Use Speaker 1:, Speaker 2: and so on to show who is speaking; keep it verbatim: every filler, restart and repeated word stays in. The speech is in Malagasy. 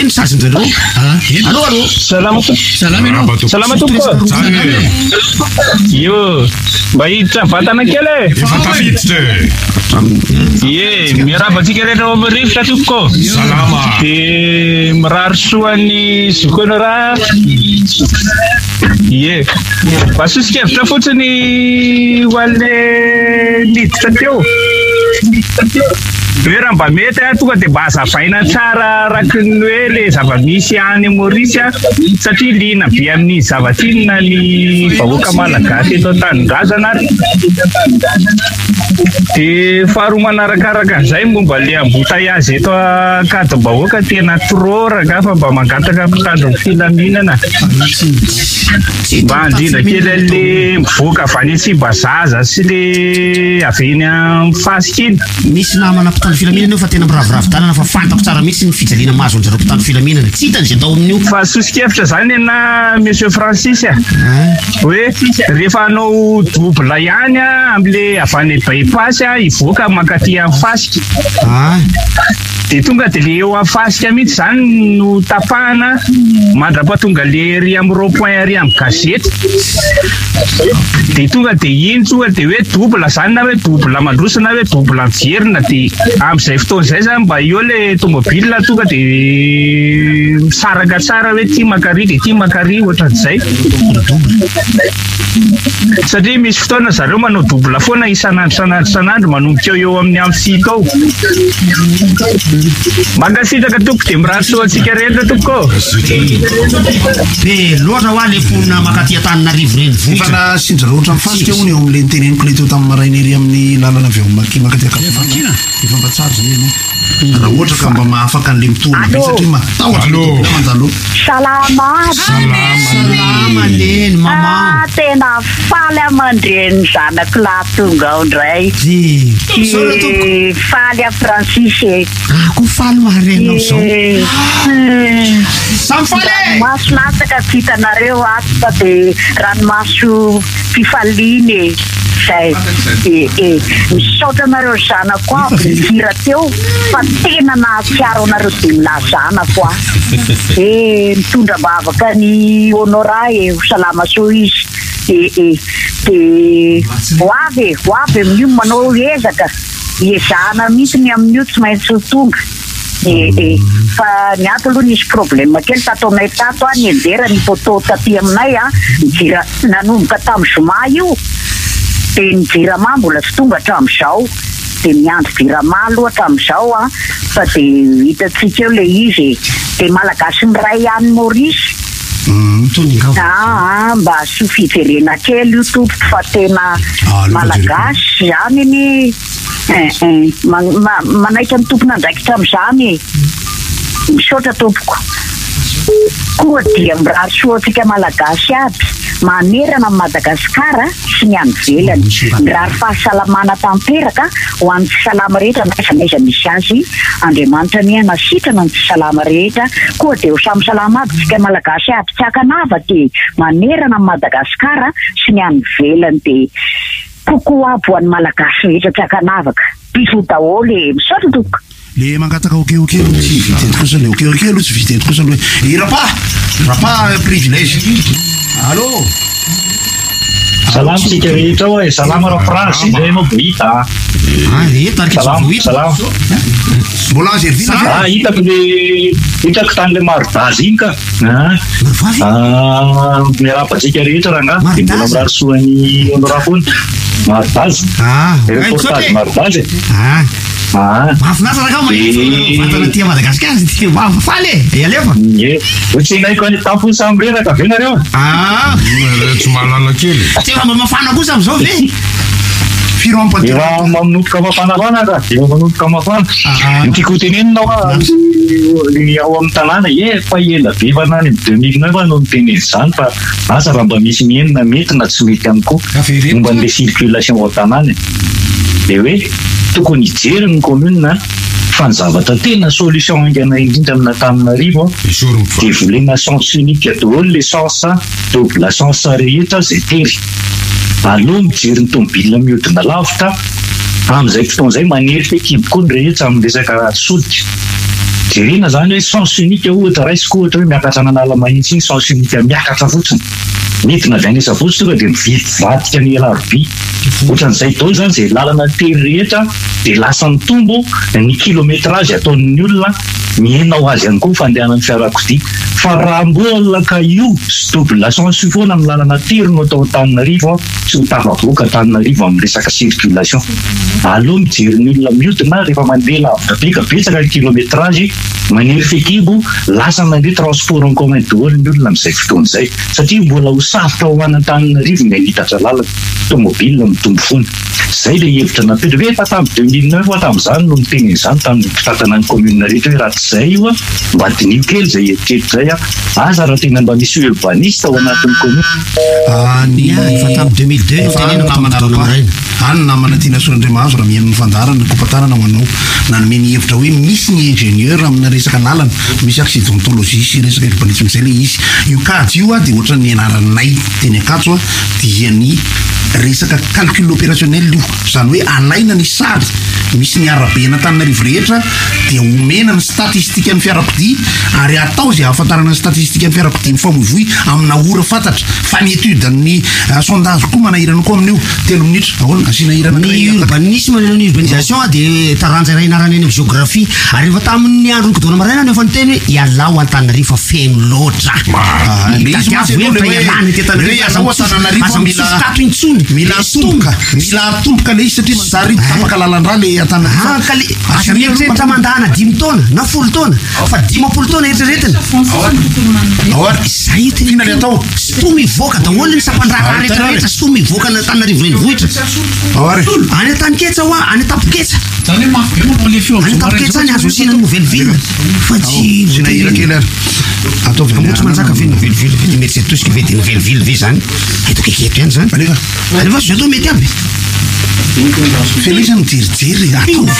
Speaker 1: ny sasindreo. Allô allô.
Speaker 2: Salama.
Speaker 1: Salama enao.
Speaker 2: Salama tompoko. Yo, mba hiditra vatana kely.
Speaker 3: Efa tafiditra.
Speaker 2: Ye, miarahaba antsika rehetra ao amin'ny rivotra tompoko.
Speaker 3: Salama.
Speaker 2: De mirary soa ny zokona raha. Ye, masosikevitra fotsiny ho an'le niditra teo. Hoe raha mba mety tonga dia mba hazavaina tsara araka ny hoe le zava-misy any Maurice satria liana be amin'ny zava-tsinona ny vahoaka malagasy eto an-tanindrazana. Dia faharoa manarakaraka an'izay momba le embouteillage eto ankadimbahoaka tena tororaka fa mba mangataka mpitandro ny filaminana. Mba handrindra kely le mivoaka avy any Tsimbazaza sy le avy eny amin'ny fasika iny.
Speaker 1: Misy namana mpitandro filaminana io fa tena miraviravin-tanana fa fantako tsara mihitsy ny fijaliana mahazo anjareo mpitandro filaminana. Tsy hitany izay atao amin'io.
Speaker 2: Fa sosikevitra zany na Monsieur Francis hoe rehefa hanao double ihany amin'le avy any bypass ivoaka mankaty amin'ny fasika. Dia tonga dia le eo amin'ny fasika mihitsy zany no tapahana mandrapatonga le ry amin'ny rond-point ry amin'ny gazety. Dia tonga dia iny tonga dia hoe double zany na hoe double mandroso na hoe double miverina. Dia amin'izay fotoan'izay zany mba eo le tomobile tonga dia misaraka tsara hoe tia makary dia tia makary ohatran'izay. Satria misy fotoana zareo manao double foana isan'andro isan'andro isan'andro manomboka eo eo amin'ny amin'ny fito ao. Mankasitraka tompoko dia mirary soa antsika rehetra tompoko.
Speaker 1: Be loatra ho le fonina makaty Antananarivo reny vohitra.
Speaker 4: Fa na sindrareo ohatran'ny fasika hono eo amin'le niteneniko le teo tamin'ny maraina ery amin'ny lalana avy ao maki makaty akavakina. Efa mba tsara zany ianao. Raha ohatra ka mba mahafaka an'le mitona be satria matahotra mandalo.
Speaker 5: Salama.
Speaker 1: Salama neny mama.
Speaker 5: Tena faly amandreny zanako lahatonga ao indray. Faly a Francis.
Speaker 1: Ako faly maharenao zao. Samfaly!
Speaker 5: Mahasolataka vitanareo ato dia ranomaso fifaliany zay. Misaotra anareo zanako aby nivira teo fa tena nahatsiaro anareo dia milaza zanako a. Mitondra bavaka ny honora e ho salama soa izy. Dia ho avy ho avy amin'io manao ezaka ezahana mihitsy ny amin'io tsy maintsy ho tonga. Fa ny ato aloha nisy problème kely tatonay tato a ny endera ny photo taty aminay a nijira nanomboka tamin'ny zoma io. Dia ny jirama mbola tsy tonga hatramin'izao. Dia miandry jirama aloha hatramin'izao a fa dia hitantsika eo le izy. Dia malagasy miray any Maurice. Mba sy fijerena kely io tompoko fa tena malagasy zany ny manaitra ny tompona andraikitra amin'izany. Misaotra tompoko. Koa dia mirary soa antsika malagasy aby manerana Madagasikara sy ny any ivelany. Mirary fahasalamana tanteraka ho an'ny tsy salama rehetra naiza naiza misy azy. Andriamanitra ny anasitrana ny tsy salama rehetra. Koa dia ho samy salama aby tsika malagasy aby tsy hakanava dia manerana Madagasikara sy ny any ivelany dia kokoa aby ho an'ny malagasy rehetra tsy hakanavaka. Piso daholo e misaotra tompoko.
Speaker 4: Le mangataka okeokelo tsy viteto kosa le okeokelo tsy viteto kosa le e rapa rapa privilège. Allô.
Speaker 6: Salama sika rehetra hoe salama ra France zay no hita.
Speaker 1: Ah e tarika vohita.
Speaker 6: Salama.
Speaker 4: Mbola service.
Speaker 6: Ah hitako le hitako tany le Mardazy iny ka. Ah miarapatsika rehetra raha nga mbola mirary soa ny honora foana. Mardazy. Ah reportage Mardazy.
Speaker 1: Ah
Speaker 6: Ah,
Speaker 1: mahafinaritra raha mahita vatana tia Madagasikara tia mahafaly e alefa.
Speaker 6: Ie, ohatsinay koa ny tampony samy reraka ve nareo?
Speaker 3: Ah, tsy mahalala kely.
Speaker 1: Tsy mba mafana kosa amin'izao ve?
Speaker 4: Firy ampateo.
Speaker 6: Efa manomboka mafanafana ka, efa manomboka mafana. Ny tiako tenenina ao ny ao amin'ny tanàna e fa ela be fa nany deux mille neuf no niteneny izany fa asa raha mba misy mienina mety na tsy mety ihany koa momba n'le circulation ao tanàna. Dia hoe tokony hijery ny commune fa ny zavatra tena solution ingana indrindra amina Antananarivo dia volena sens unique daholo le sens double sens rehetra zay tery. Aloha mijery ny tomobile mihodina lavitra amin'izay fotoan'izay manery fekibo koa ny rehetra amin'ny resaka solika. jerena zany hoe sens unique ohatra raisiko ohatra hoe miakatra nanala mahitsy iny sens unique miakatra fotsiny mety navianesa fotsy tonga dia mividy vadika ny elarobi ohatran'izay dao zany zay lalana tery rehetra dia lasa mitombo ny kilométrage ataon'ny olona mienao azy ihany koa fandehanan'ny fiarakodia fa raha mbola ka io sy double sens io foana amin'ny lalana tery no atao Antananarivo sy ho tafavoaka Antananarivo amin'ny resaka circulation aloha mijery ny olona miodina rehefa mandeha lavitra beka betsaka ny kilométrage maniry fekibo lasa mandeha transport en commun daholo ny olona amin'izay fotoana izay satria mbola ho safotra ho any Antananarivo ny hitatra lalana tomobile mitombo fony zay le hevitra napetra hoe efa tamin'ny deux mille neuf oa tamin'izany no niteny izany tamin'ny mpitatana ny commune rehetra hoe raha tsy zay io a mba dinio kely zay heritreritra zay a aza raha tena mba misy urbaniste ao anatin'ny commune
Speaker 1: efa tamin'ny deux mille deux
Speaker 4: any namana tiana Soandriamahazo raha mihaino ny fandarana kompatarana ho anao nanome ny hevitra hoe misy ny ingénieur amina resaka lalana misy accidentologie sy resaka urbanisme zay le izy io kajy io a dia ohatra ny anaranay teny akatso a dia ny resaka calcul opérationnel io zany hoe alaina ny sary misy ny arabe n'Antananarivo rehetra dia omena ny statistika ny fiarakodia ary atao zay ahafantarana ny statistika ny fiarakodia ny famoivoy amina ora fantatra fa ny étude ny sondage koa manahirana koa amin'io telo minitra ahoana asina hirana
Speaker 1: ny urbanisme ny urbanisation dia taranja iray anarana eny amin'ny géographie ary efa tamin'ny andro nykodona maraina no efa niteny hoe ialao Antananarivo fa feno loatra
Speaker 4: mila atomboka mila atomboka le izy satria manjary tapaka lalan-drà le
Speaker 1: Antananarivo mandana dimy taona na folo taona fa dimapolo taona eritreretina zay tena le atao sy to mivoaka daholo ny sampandràha rehetrarehetra sy to mivoaka ny Antananarivo renivohitra any Antaniketsa hoa any Tapoketsa any Tapoketsa any azo asiana nouvelle ville fa tsy
Speaker 4: sinahira kely ary ataovy
Speaker 1: motsy manjaka ve nouvelle ville ve dia mety zay tosika ve dia nouvelle ville ve zany eto keketo ihany zany alefa zay atao mety aby
Speaker 4: Feliz mijery atao